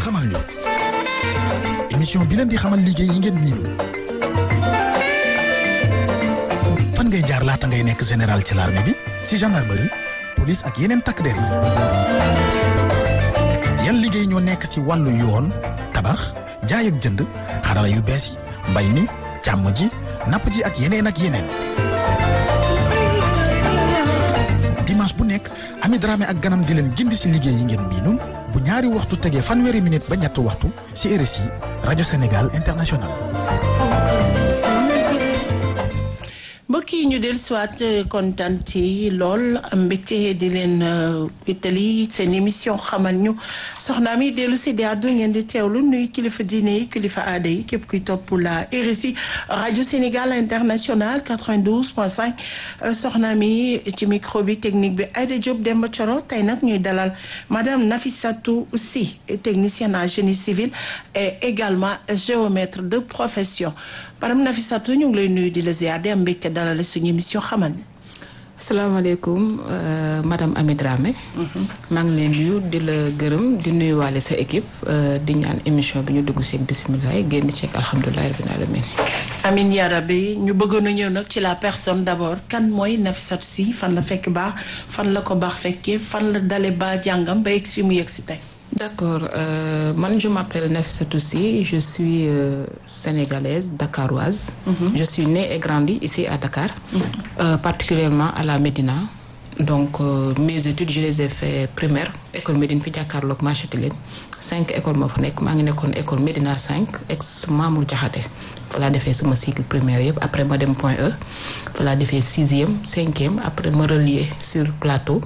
xamal ñu émission bi leen di xamal liggéey yi ngeen miinul. fan ngay jaar laata ngay nekk général ci l'armée bi ci gendarmerie police ak yeneen takk der yi. yan liggéey ñoo nekk ci wàllu yoon tabax jaay ak jënd xarala yu bees yi mbay mi càmm ji napp ji ak yeneen ak yeneen. dimanche bu nekk Ami Dramé ak ganam di leen gindi ci liggéey yi ngeen miinul bu ñaari waxtu tegee fanweeri minute ba ñetti waxtu ci RSI rajo Sénégal International. mbokk yi ñu del soit kontaan ci lool am mbégte di leen wéttali seen émission xamal ñu soxna mi dellu si di àddu ngeen di teewlu nuy kilifa diine yi kilifa aada yi képp kuy topp la RSI rajo Sénégal International 92.5 soxna mi ci micro bi technique bi Aïda Diop Demba Thioro tey nag ñuy dalal madame Nafissatou Sy technicienne en génie civil et également géomètre de profession. Madame Nafissatou ñu ngi lay nuyu di la ziar di am mbégte dalal suñu émission xamal ni. asalaamaaleykum madame Ami Dramé. maa ngi leen nuyu di la gërëm di nuyuwaale sa équipe di ñaan émission bi ñu dugg seeg bisimilah génn ceeg alhamdulilah rabbil alamin. amiin yaa rabbi ñu bëggoon a ñëw nag ci la personne d'abord kan mooy Nafissatou Sy fan la fekk baax fan la ko baax fekkee fan la dale ba jàngam ba yegg si mu yegg si tey. D'accord. Moi, je m'appelle Nafissatou Sy, je suis sénégalaise, dakaroise. Je suis née et grandie ici à Dakar, particulièrement à la Médina. Donc, mes études, je les ai fait primaire, école Médine fi jàkkaarloog marché Tilène 5 écoles moo fa nekk maa ngi nekkoon école Médina 5 ex Mamour Diakhaté fa laa defee sama cycle primaire yëpp après ma dem Point E fa laa defee 6e 5e après ma relier sur plateau.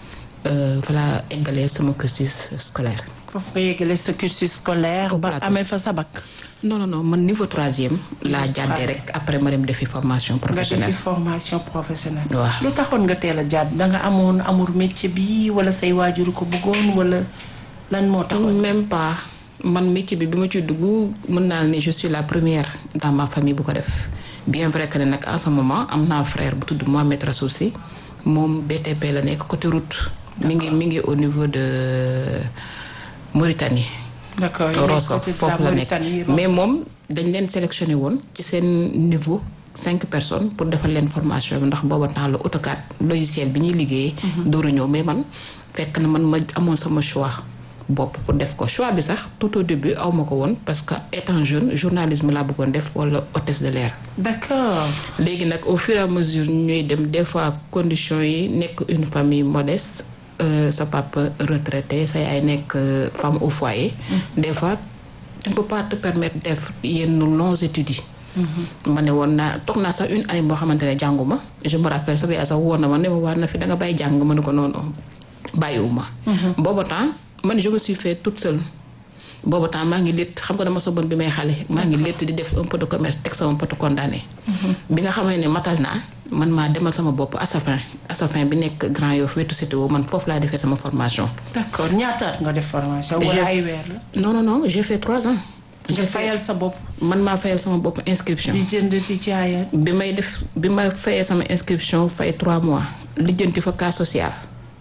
Voilà eggalee sama cursus scolaire. foofu nga yeggalee sa cursus scolaire ba amee fa sa bac. non man niveau 3e laa jàddee rek après ma dem defi formation professionnelle. nga defi formation professionnelle. waaw lu taxoon nga teel a jàdd da nga amoon amour métier bi wala say waajur ko bëggoon wala lan moo taxoon. même pas man métier bi ma ciy dugg mën naa ne je suis la première dans ma famille bu ko def bien vrai que ne nag en ce moment am naa frère bu tudd Mohamed Rassoul Sy moom BTP la nekk côté route. mi ngi au niveau de Mauritanie. d'accord Rosso foofu la nekk mais moom dañ leen sélectionné woon ci seen niveau 5 personnes pour defal leen formation bi ndax booba temps la AutoCAD logiciel bi ñuy liggéeyee. dooru ñëw mais man fekk na man ma amoon sama choix bopp pour def ko choix bi sax tout au début aw ma ko woon parce que étant jeune journalisme laa bëggoon def wala hôtesse de l'air. d'accord. léegi nag au fur et à mesure ñuy dem des fois conditions yi nekk une famille modeste. Sa papa retraité sa yaay nekk femme au foyer. Des fois tu ne peux pas te permettre def yenn longues études yi. ma ne woon naa toog naa sax une année boo xamante ne jànguma je me rappelle sama yaay sax woon na ma ne ma war na fi da nga bàyyi jàng ma ne ko noonu bàyyiwuma. booba temps man je me suis fait toute seule. booba temps maa ngi létt xam nga dama soboon bi may xale maa ngi létt di def un peu de commerce teg sama potu condamné. bi nga xamee ne matal naa man maa demal sama bopp Assafin bi nekk Grand Yoff wetu CTO man foofu laa defee sama formation. d'accord ñaata nga def formation. wala ay weer la. non j'ai fait 3 ans. nga fayal sa bopp. man maa fayal sama bopp inscription. di jënd di jaayal. bi ma fayee sama inscription fay 3 mois. lijjanti fa cas social.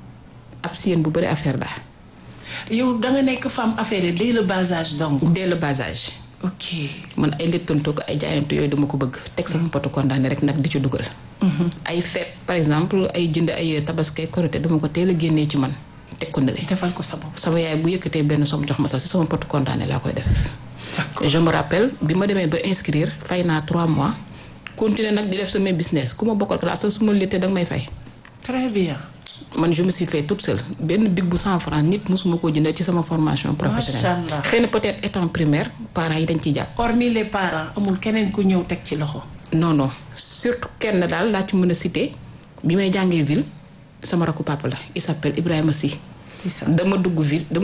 ab siyeen bu bëri affaire la. yow da nga nekk femme affaire dès le bas âge donc. dès le bas âge. ok man ay léttantu ko ay jaayantu yooyu dama ko bëgg teg sama potu condamné rek nag di ci dugal. ay fête par exemple ay jënd ay tabaski korité dama ko teel a génnee ci man teg ko ndale. defal ko sa bopp. sama yaay bu yëkkatee benn somme jox ma sax si sama potu condamné laa koy def. d'accord je me rappelle bi ma demee ba inscrire fay naa 3 mois continuer nag di def sama business ku ma bokkal classe su ma léttee danga may fay. très bien. man je me suis fait toute seule benn big bu 100 francs nit mosuma koo jëndee ci sama formation professionnelle. macha allah xëy na peut-être étant primaire parents yi dañ ciy jàpp. hormis les parents amul keneen ku ñëw teg ci loxo. non surtout kenn daal laa ci mën a citer bi may jàngee ville sama rakku papa la il s'appelle Ibrahima Sy. dama dugg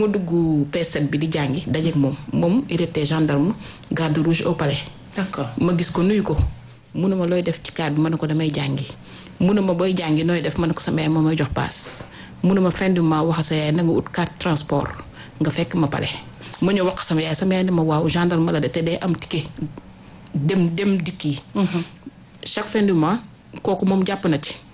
P7 bi di jàngi dajeeg moom il était gendarme garde rouge au palais. d'accord ma gis ko nuyu ko mu ne ma looy def ci cadre bi ma ne ko damay jàngi. mu ne ma booy jàngi nooy def ma ne ko sama yaay moo may jox paas mu ne ma fin du mois wax sa yaay na nga ut carte transport nga fekk ma pare ma ñëw wax sama yaay ne ma waaw gendarme la de te day am ticket dem dikki chaque fin du mois kooku moom jàpp na ci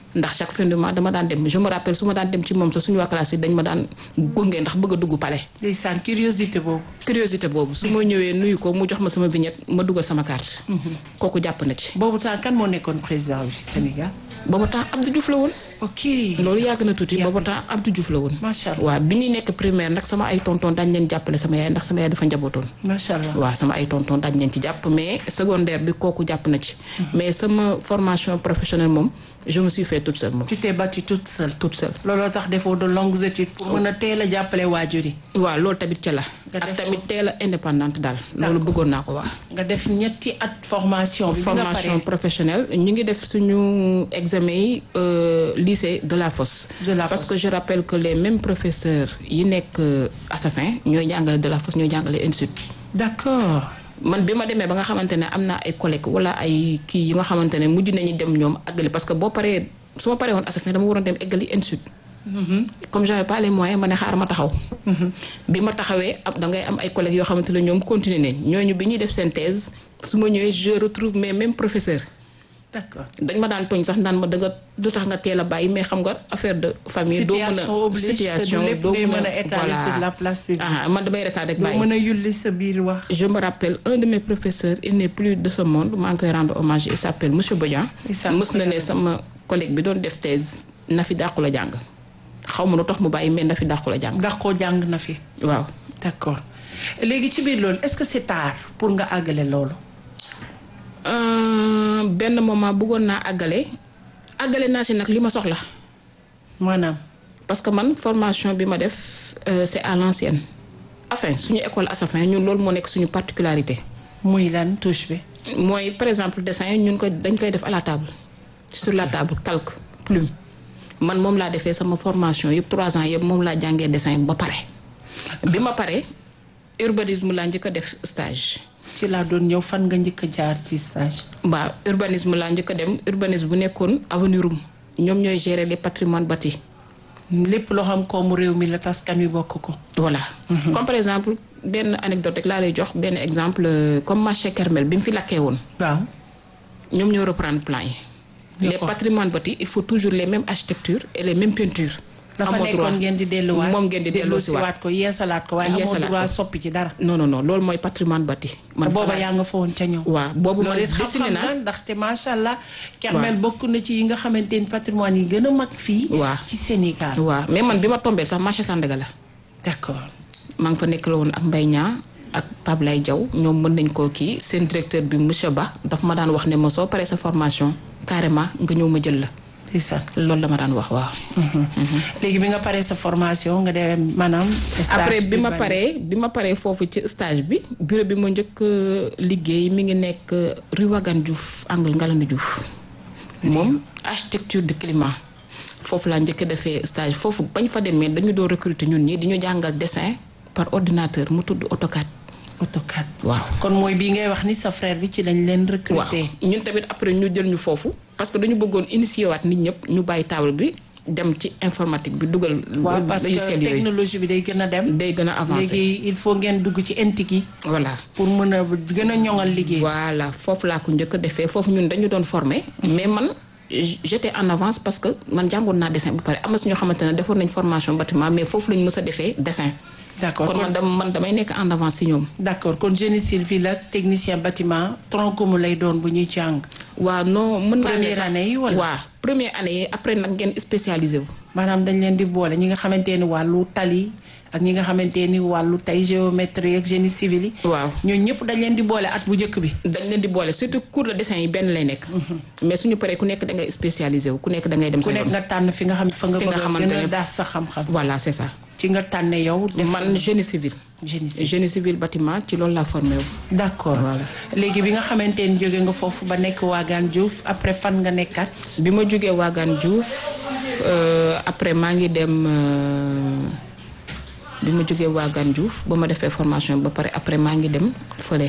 ndax chaque fin de mois dama daan dem je me rappelle su ma daan dem ci moom sax suñu waa classe yi dañ ma daan gunge ndax bëgg a dugg palais. ndeysaan curiosité boobu. su ma ñëwee nuyu ko mu jox ma sama vignette ma dugal sama carte. kooku jàpp na ci. boobu temps kan moo nekkoon président du Sénégal. boobu temps Abdou Diouf la woon. ok loolu yàgg na tuuti boobu temps Abdou Diouf la woon. macha allah waaw bi ñuy nekk primaire nag sama ay tonton daañu leen jàppale sama yaay ndax sama yaay dafa njabootoon. macha allah waaw sama ay tonton daañu leen ci jàpp mais secondaire bi kooku jàpp na ci. mais sama formation professionnelle moom je me suis fait toute seule moom. tu t'es battue toute seule. toute seule. looloo tax defoo de longues études pour mën a teel a jàppale waajur yi. waaw loolu tamit ca la. ak tamit teel a indépendante daal. loolu bëggoon naa ko wax. nga def ñetti at formation. bi nga paree formation professionnelle ñu ngi def suñu examen yi lycée de la Fosse. parce que je rappelle que les mêmes professeurs yi nekk Assafin ñooy jàngale de la Fosse ñooy jàngale institut. d'accord. man bi ma demee ba nga xamante ne am naa ay collègues wala ay kii yi nga xamante ne mujj nañu dem ñoom àggali parce que boo paree su ma paree woon Assafin dama waroon dem eggali institut. comme j'avais pas les moyens ma ne xaar ma taxaw. bi ma taxawee da ngay am ay collègues yoo xamante ne ñoom continuer nañ ñooñu bi ñuy def seen thèse su ma ñëwee je retrouve mes mêmes professeurs. d'accord dañ ma daan tooñ sax naan ma dëgg du tax nga teel a bàyyi mais xam nga affaire de famille. doo mën a situation doo mën a étaler sur la place publique. man damay retaan rek bàyyi. doo mën a yulli sa biir wax. je me rappelle un de mes professeurs il n'est plus de ce monde maa ngi koy rendre hommage il s'appelle monsieur Bodian. mës na ne sama collègue bi doon def thèse na fi dàqu la jàng. xaw ma lu tax mu bàyyi mais na fi dàqu la jàng. dàqoo jàng na fi. waaw d'accord léegi ci biir loolu est-ce que c'est tard pour nga àggale loolu. benn moment bëggoon naa àggale naa si nag li ma soxla. maanaam. parce que man formation bi ma def c'est à l'ancienne. enfin suñu école Assafin ñun loolu moo nekk suñu particularité. muy lan touche bi. mooy par exemple dessin ñun dañ koy def à la table. sur la table calque plume. man moom laa defee sama formation yëpp 3 ans yëpp moom laa jàngee dessin ba pare. bi ma pare urbanisme laa njëkk a def stage. ci laa doon ñëw fan nga njëkk a jaar ci stage. waaw urbanisme laa njëkk a dem urbanisme bu nekkoon avenue Roume ñoom ñooy gérer les patrimoines bâtis. lépp loo xam koomu réew mi la taskan wi bokk ko. voilà. comme par exemple benn anecdote rek laa lay jox benn exemple comme marché Kermel bi mu fi lakkee woon. waaw. ñoom ñoo reprendre plan yi. les patrimoines bâtis il faut toujours les mêmes architectures et les mêmes peintures. dafa nekkoon ngeen di delluwaat moom ngeen di delluwaat ko yeesalaat ko waaye amoo droit soppi ci dara. non loolu mooy patrimoine bâti. man booba yaa nga fa woon ca ñoom. waaw boobu man dessiné naa ndaxte macha allah. Kermel bokk na ci yi nga xamante ni patrimoine yi gën a mag fii. waaw ci Sénégal. waaw mais man bi ma tombé sax marché Sandaga la. d'accord. maa ngi fa nekk la woon ak Mbaye Niang ak Pape Lay Diaw ñoom mën nañ koo kii seen directeur bi monsieur Ba daf ma daan wax ne ma soo paree sa formation carrément nga ñëw ma jël la. c'est ça loolu la ma daan wax waaw. léegi bi nga paree sa formation nga dem maanaam. après bi ma paree foofu ci stage bi bureau bi ma njëkk liggéey mi ngi nekk rue Wagan Diouf angle Ngalandou Diouf. moom architecture du climat foofu laa njëkk defee stage foofu bañ fa demee dañu doon recruter ñun ñii di ñu jàngal dessin par ordinateur mu tudd AutoCAD. waaw kon mooy bii ngay wax ni sa frère bi ci lañ leen recruter. waaw ñun tamit après ñu jël ñu foofu. parce que dañu bëggoon initier waat nit ñëpp ñu bàyyi table bi dem ci informatique bi dugal. waaw parce que technologie bi day gën a dem. day gën a avancer léegi il faut ngeen dugg ci intik yi. voilà pour mën a gën a ñoŋal liggéey. voilà foofu laa ko njëkk a defee foofu ñun dañu doon former. mais man j'étais en avance parce que man jàngoon naa dessin ba pare am na si ñoo xamante ne defoon nañ formation bâtiment mais foofu lañ mës a defee dessin. d'accord kon man damay nekk en avance si ñoom. d'accord kon génie civil ak technicien bâtiment tronc commun lay doon bu ñuy jàng. waaw non mën naa ne première année yi wala. waaw première année yi après nag ngeen spécialisé wu. maanaam dañ leen di boole ñi nga xamante ni wàllu tali ak ñi nga xamante ni wàllu tey géométrie ak génie civil yi. waaw ñooñu ñëpp dañ leen di boole at bu njëkk bi. dañ leen di boole surtout cours de dessin yi benn lay nekk. mais suñu paree ku nekk da ngay spécialisé wu ku nekk da ngay dem. ku nekk nga tànn fi nga xam fa nga bëgg a gën a daas sa xam-xam. voilà c'est ça. ci nga tànne yow. man génie civil. génie civil bâtiment ci loolu laa formé wu. d'accord voilà. léegi bi nga xamante ni jóge nga foofu ba nekk Wagan Diouf après fan nga nekkaat. bi ma jógee Wagan Diouf après maa ngi dem bi ma jógee Wagan Diouf ba ma defee formation ba pare après maa ngi dem fële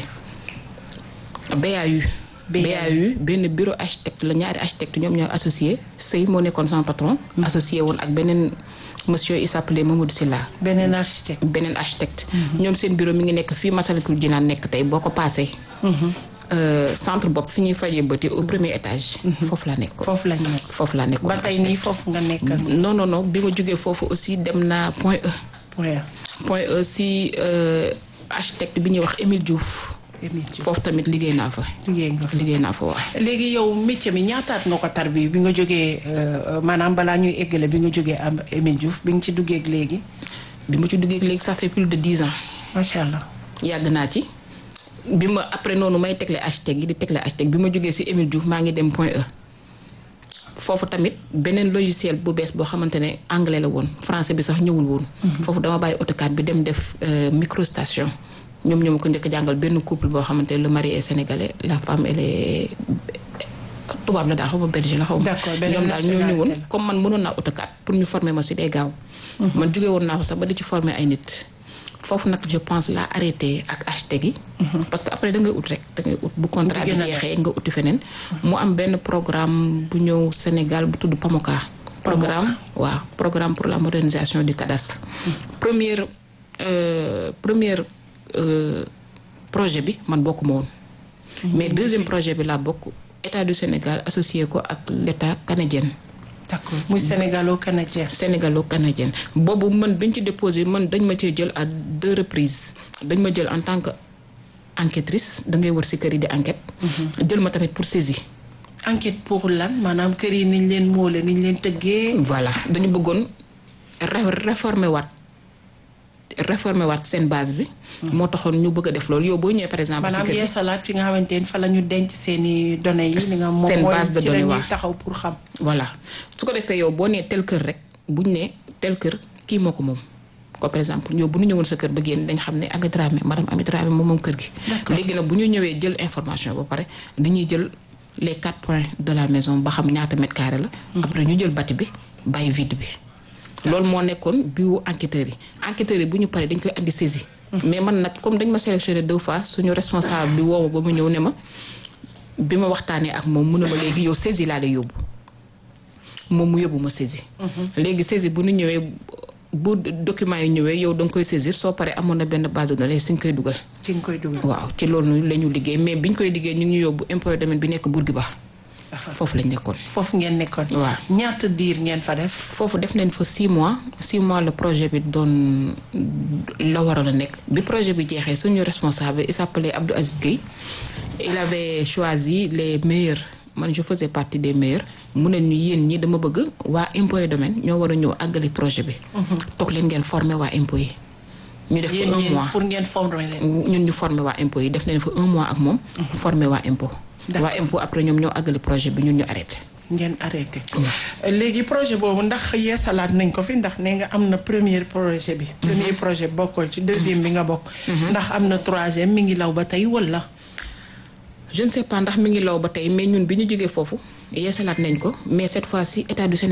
BAU. benn bureau architecte la ñaari architecte ñoom ñoo associé Sey moo nekkoon sama patron. associé woon ak beneen. monsieur il s'appelait Mamadou Silla. beneen architecte. ñoom seen bureau mi ngi nekk fii Massalikul Jinaan nekk tey boo ko paasee. centre bopp fi ñuy fajee bëti au premier étage. foofu laa nekkoon. foofu laa nekkoon. ba tey nii foofu nga nekk. non bi ma jógee foofu aussi dem naa Point E. Point E si architecte bi ñuy wax Émile Diouf. foofu tamit liggéey naa fa. liggéey naa fa waaw. léegi yow métier mi ñaataat nga ko tarbi bi nga jógee maanaam balaa ñuy eggale bi nga jógee am Émile Diouf bi nga ci duggee léegi. bi ma ci duggee léegi ça fait plus de 10 ans. macha allah. yàgg naa ci. bi ma après noonu may tegle architecte yi di tegle architecte bi ma jógee ci Émile Diouf maa ngi dem Point E. foofu tamit beneen logiciel bu bees boo xamante ne anglais la woon français bi sax ñëwul woon. foofu dama bàyyi AutoCAD bi dem def microstation. ñoom ñoo ma ko njëkk a jàngal benn couple boo xamante ne le mari est sénégalais la femme elle est tubaab la daal xaw ma belge la xaw ma. ñoom daal ñoo ñëwoon comme man mënoon naa AutoCAD pour ñu former ma ci day gaaw. man jóge woon naa fa sax ba di ci former ay nit. foofu nag je pense la arrêté ak architecte yi. parce que après da ngay ut rek da ngay ut bu contrat bi jeexee nga uti feneen. mu am benn programme bu ñëw Sénégal bu tudd PAMOCA. programme pour la modernisation du cadastre. première projet bi man bokkuma woon. mais deuxième projet bi laa bokk état du Sénégal associé ko ak l'état canadien. d'accord muy sénégalo-canadien. sénégalo-canadien boobu man biñ ci déposé man dañ ma cee jël à 2 reprises dañ ma jël en tant que enquêtrice da ngay wër ci kër yi di enquête. jël ma tamit pour saisie. enquête pour lan maanaam kër yi niñ leen moole niñ leen tëggee. voilà dañu bëggoon réformer waat seen base bi. moo taxoon ñu bëgg a def loolu yow boo ñëwee par exemple. ci kër maanaam yeesalaat fi nga xamante ne fa la ñu denc seeni données yi. ni nga moom seen base de données mooy ci la ñuy taxaw pour xam. voilà su ko defee yow boo nee tel kër rek buñ ne tel kër kii moo ko moom. ko par exemple yow bu ñu ñëwoon sa kër ba génn dañ xam ne Ami Dramé madame Ami Dramé moom kër gi. léegi nag bu ñu ñëwee jël information ba pare dañuy jël les 4 points de la maison ba xam ñaata mètre carré la. après ñu jël bâti bi bàyyi vide bi. loolu moo nekkoon biwu enquêteurs yi bu ñu paree dañ koy andi saisie. mais man nag comme dañ ma sélectionné 2 fois suñu responsable bi woo ma ba mu ñëw ne ma bi ma waxtaanee ak moom mu ne ma léegi yow saisie laa lay yóbbu moom mu yóbbu ma saisie. léegi saisie bu ñu ñëwee bu document yi ñëwee yow da nga koy saisir soo paree amoon na benn base de données si nga koy dugal. waaw ci loolu la ñu liggéey mais biñ koy liggéey ñu ngi ñu yóbbu impôt domaine bi nekk Bourguiba. foofu lañ nekkoon. foofu ngeen nekkoon. waaw ñaata diir ngeen fa def. foofu def nañ fa 6 mois 6 mois le projet bi doon la waroon a nekk bi projet bi jeexee suñu responsable il s'appelait Abdou Aziz Gueye il avait choisi les meilleurs man je faisais partie des meilleurs mu ne ñu yéen ñi dama bëgg waa impôt et domaine ñoo war a ñëw àggali projet bi. toog leen ngeen former waa impôt yi. ñu def fa 1 mois pour ngeen former leen. ñun ñu former waa impôt yi def nañ fa 1 mois ak moom. former waa impôt. waa impôt après ñoom ñoo àggali projet bi ñun ñu arrêté. ngeen arrêté. léegi projet boobu ndax yeesalaat nañ ko fi ndax nee nga am na premier projet bi. premier projet bokkoo ci deuxième bi nga bokk. ndax am na troisième mi ngi law ba tey wala. je ne sais pas ndax mi ngi law ba tey mais ñun bi ñu jógee foofu yeesalaat nañ ko mais cette fois-ci état du Sénégal